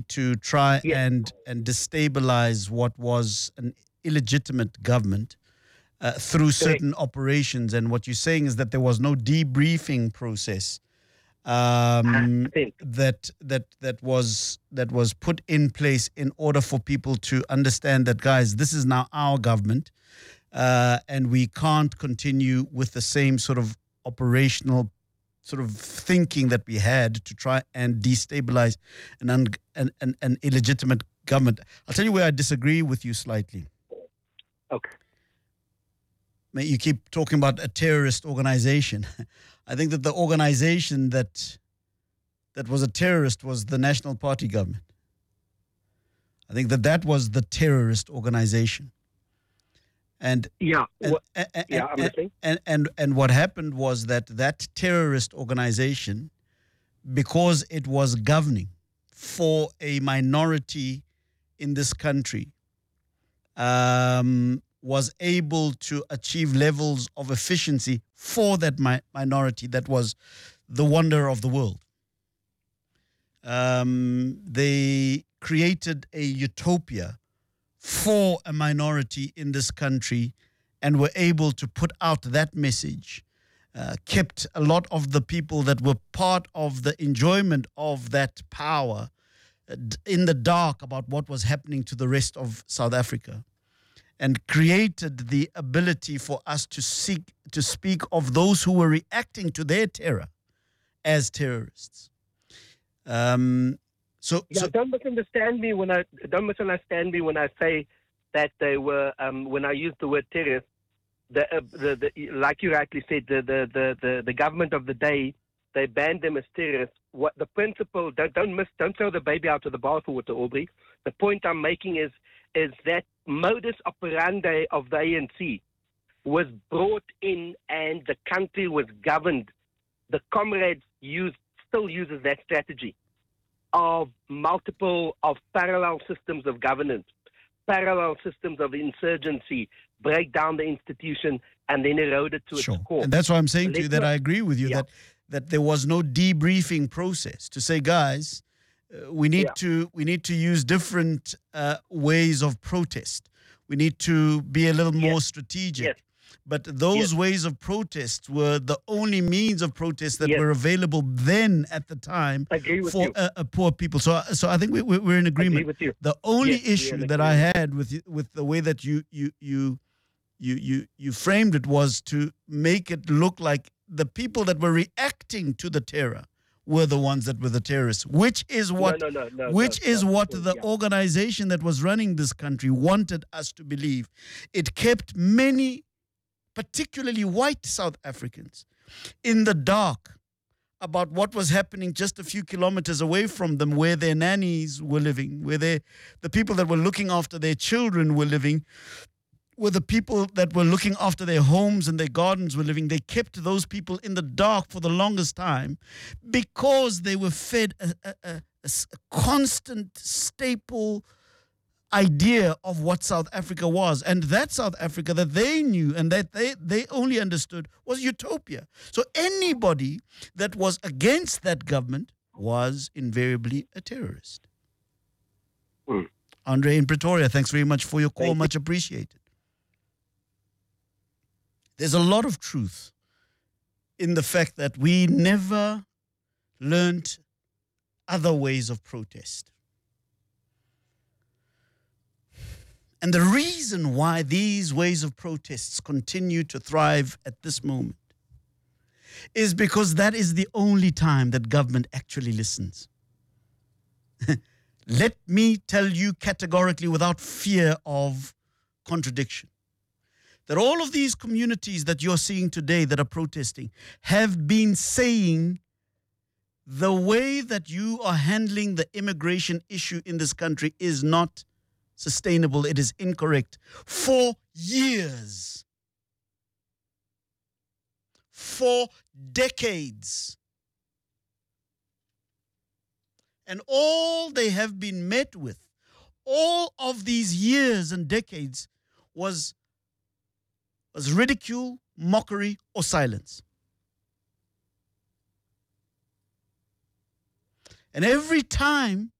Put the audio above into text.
to try Yes. and destabilize what was an illegitimate government through certain operations. And what you're saying is that there was no debriefing process Think. that was put in place in order for people to understand that, guys, this is now our government, and we can't continue with the same sort of operational sort of thinking that we had to try and destabilize an illegitimate government. I'll tell you where I disagree with you slightly. Okay. You keep talking about a terrorist organization. I think that the organization that was a terrorist was the National Party government. I think that was the terrorist organization. And I'm listening. And what happened was that terrorist organization, because it was governing for a minority in this country, was able to achieve levels of efficiency for that minority that was the wonder of the world. They created a utopia for a minority in this country and were able to put out that message, kept a lot of the people that were part of the enjoyment of that power in the dark about what was happening to the rest of South Africa, and created the ability for us to speak of those who were reacting to their terror as terrorists. Don't misunderstand me when I say that they were. When I use the word terrorist, the like you rightly said, the government of the day, they banned them as terrorists. What the principle? Don't throw the baby out of the bathwater, Aubrey. The point I'm making is that modus operandi of the ANC was brought in, and the country was governed. The comrades still uses that strategy of parallel systems of governance, parallel systems of insurgency, break down the institution, and then erode it to its core. And that's why I'm saying to you that I agree with you that there was no debriefing process to say, guys, we need to use different ways of protest. We need to be a little more strategic. Yes. But those ways of protest were the only means of protest that were available then at the time for poor people. So I think we're in agreement. Agree with you. The only issue that I had with the way that you framed it was to make it look like the people that were reacting to the terror were the ones that were the terrorists, which is what the organization that was running this country wanted us to believe. It kept many, particularly white South Africans, in the dark about what was happening just a few kilometers away from them, where their nannies were living, where the people that were looking after their children were living, where the people that were looking after their homes and their gardens were living. They kept those people in the dark for the longest time because they were fed a constant staple idea of what South Africa was. And that South Africa that they knew and that they only understood was utopia. So anybody that was against that government was invariably a terrorist. Andre in Pretoria, thanks very much for your call. Much appreciated. There's a lot of truth in the fact that we never learned other ways of protest. And the reason why these ways of protests continue to thrive at this moment is because that is the only time that government actually listens. Let me tell you categorically, without fear of contradiction, that all of these communities that you're seeing today that are protesting have been saying the way that you are handling the immigration issue in this country is not sustainable. It is incorrect. For years. For decades. And all they have been met with, all of these years and decades, was ridicule, mockery, or silence. And every time